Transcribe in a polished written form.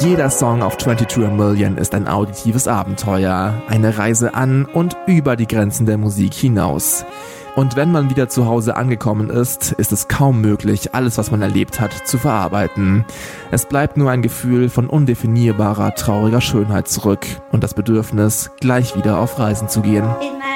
Jeder Song auf 22 a Million ist ein auditives Abenteuer, eine Reise an und über die Grenzen der Musik hinaus. Und wenn man wieder zu Hause angekommen ist, ist es kaum möglich, alles, was man erlebt hat, zu verarbeiten. Es bleibt nur ein Gefühl von undefinierbarer, trauriger Schönheit zurück und das Bedürfnis, gleich wieder auf Reisen zu gehen.